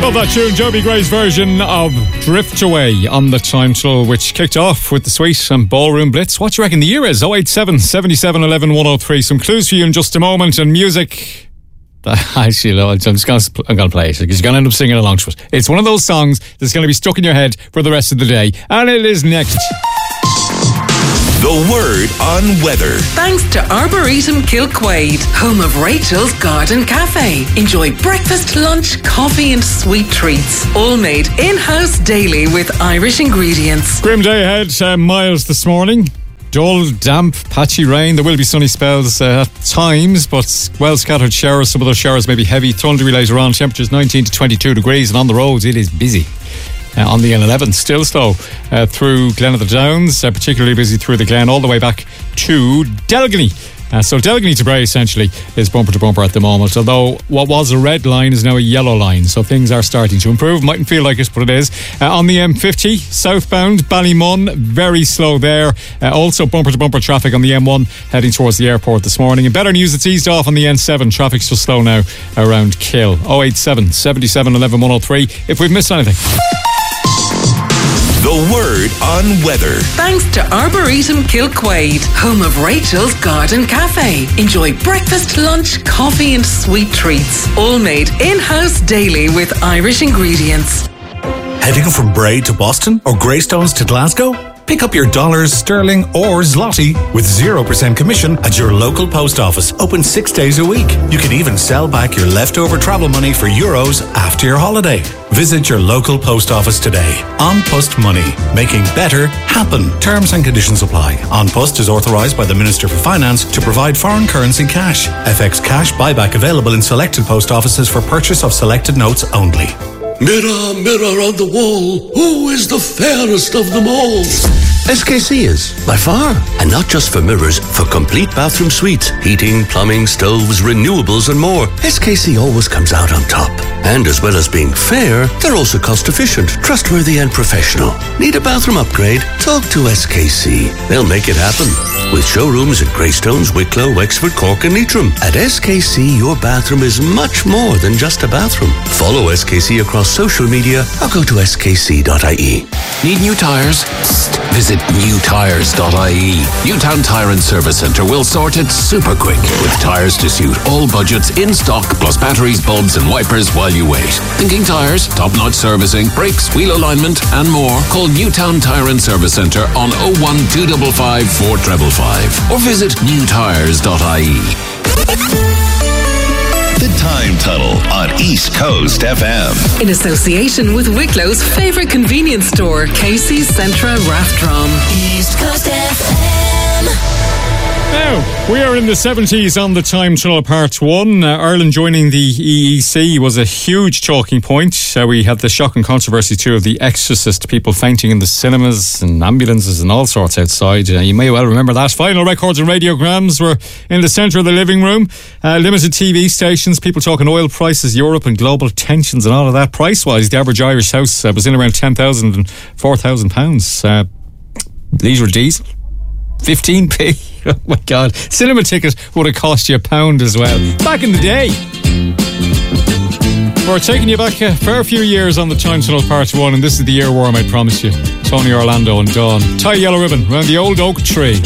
Love that tune, Joby Gray's version of Drift Away on the Time Tunnel, which kicked off with the Sweet and Ballroom Blitz. What do you reckon the year is? 087 77 11 103. Some clues for you in just a moment, and music. Actually, no, I'm going to play it because you're going to end up singing along to it. It's one of those songs that's going to be stuck in your head for the rest of the day, and it is next. The Word on Weather. Thanks to Arboretum Kilquade, home of Rachel's Garden Cafe. Enjoy breakfast, lunch, coffee and sweet treats. All made in-house daily with Irish ingredients. Grim day ahead, miles this morning. Dull, damp, patchy rain. There will be sunny spells at times, but well scattered showers. Some of those showers may be heavy. Thundery later on. Temperatures 19 to 22 degrees, and on the roads it is busy. On the N11, still slow through Glen of the Downs, particularly busy through the Glen all the way back to Delgany. So Delgany to Bray essentially is bumper to bumper at the moment, although what was a red line is now a yellow line, so things are starting to improve. Mightn't feel like it, but it is. On the M50 southbound Ballymun, very slow there. Also bumper to bumper traffic on the M1 heading towards the airport this morning. And better news, it's eased off on the N7. Traffic's just slow now around Kill. 087 77 11 103 if we've missed anything. The Word on Weather. Thanks to Arboretum Kilquade, home of Rachel's Garden Cafe. Enjoy breakfast, lunch, coffee and sweet treats. All made in-house daily with Irish ingredients. Heading from Bray to Boston or Greystones to Glasgow? Pick up your dollars, sterling or zloty with 0% commission at your local post office. Open 6 days a week. You can even sell back your leftover travel money for euros after your holiday. Visit your local post office today. An Post Money. Making better happen. Terms and conditions apply. An Post is authorised by the Minister for Finance to provide foreign currency cash. FX cash buyback available in selected post offices for purchase of selected notes only. Mirror, mirror on the wall, who is the fairest of them all? SKC is, by far. And not just for mirrors, for complete bathroom suites, heating, plumbing, stoves, renewables and more. SKC always comes out on top. And as well as being fair, they're also cost efficient, trustworthy and professional. Need a bathroom upgrade? Talk to SKC. They'll make it happen. With showrooms at Greystones, Wicklow, Wexford, Cork and Leitrim. At SKC, your bathroom is much more than just a bathroom. Follow SKC across social media or go to skc.ie. Need new tyres? Visit newtyres.ie. Newtown Tyre and Service Centre will sort it super quick with tyres to suit all budgets in stock, plus batteries, bulbs and wipers while you wait. Thinking tyres, top-notch servicing, brakes, wheel alignment and more? Call Newtown Tyre and Service Centre on 01255 4555 or visit newtyres.ie. The Time Tunnel on East Coast FM. In association with Wicklow's favourite convenience store, Casey's Centra Rathdrum. East Coast FM. Now, we are in the 70s on the Time Tunnel Part 1. Ireland joining the EEC was a huge talking point. We had the shock and controversy too of The Exorcist, people fainting in the cinemas and ambulances and all sorts outside. You may well remember that. Vinyl records and radiograms were in the centre of the living room. Limited TV stations, people talking oil prices, Europe and global tensions and all of that. Price-wise, the average Irish house was in around £10,000 and £4,000. Leisure diesel, 15p. Oh my God. Cinema ticket would have cost you £1 as well. Back in the day. We're taking you back a fair few years on the Time Tunnel Part 1, and this is the earworm, I promise you. Tony Orlando and Dawn. Tie a yellow ribbon round the old oak tree.